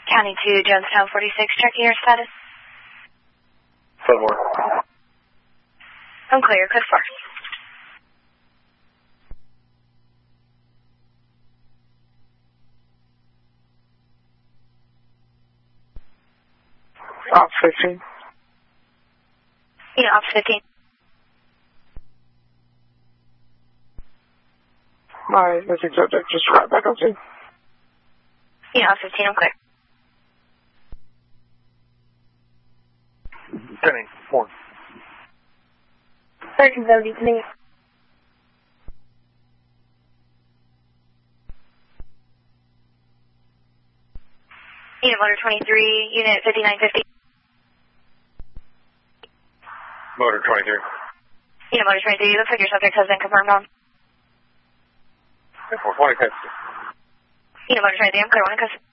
County 2, Jonestown 46, checking your status. Fillmore. I'm clear, code 4. Ops 15. Yeah, Ops 15. My missing subject just arrived back on scene. Yeah, Ops 15, I'm clear. 10-8, 1370, to me. Unit Motor 23, Unit 5950. Motor 23. Unit Motor 23, looks like your subject has been confirmed on. 420, Unit Motor 23, I'm clear, 1 in custody.